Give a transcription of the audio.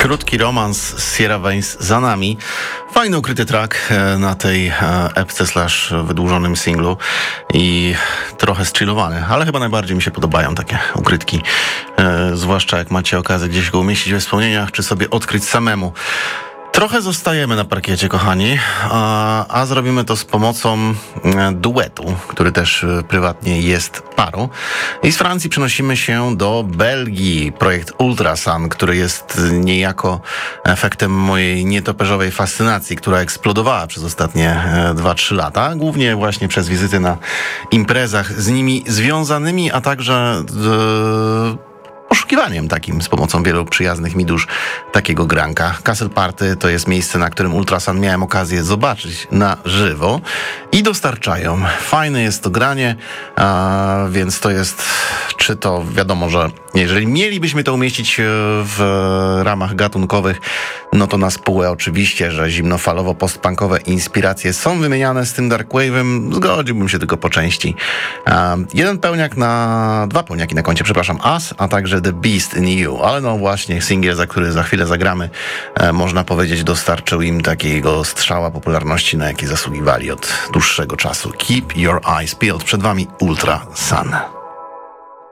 Krótki romans z Sierra Veins za nami. Fajny ukryty track na tej epce / wydłużonym singlu i trochę zchillowany, ale chyba najbardziej mi się podobają takie ukrytki, zwłaszcza jak macie okazję gdzieś go umieścić we wspomnieniach, czy sobie odkryć samemu. Trochę zostajemy na parkiecie, kochani, a zrobimy to z pomocą duetu, który też prywatnie jest parą. I z Francji przenosimy się do Belgii. Projekt Ultrasun, który jest niejako efektem mojej nietoperzowej fascynacji, która eksplodowała przez ostatnie 2-3 lata, głównie właśnie przez wizyty na imprezach z nimi związanymi, a także poszukiwaniem takim z pomocą wielu przyjaznych mi dusz takiego granka. Castle Party to jest miejsce, na którym Ultrasun miałem okazję zobaczyć na żywo i dostarczają. Fajne jest to granie, więc to jest, czy to wiadomo, że jeżeli mielibyśmy to umieścić w ramach gatunkowych, no to na spółę oczywiście, że zimnofalowo-postpunkowe inspiracje są wymieniane z tym darkwave'em, zgodziłbym się tylko po części. Dwa pełniaki na koncie, przepraszam, Us, a także The Beast in You, ale no właśnie singiel, za który za chwilę zagramy, można powiedzieć, dostarczył im takiego strzała popularności, na jaki zasługiwali od dłuższego czasu. Keep Your Eyes Peeled. Przed wami Ultrasun.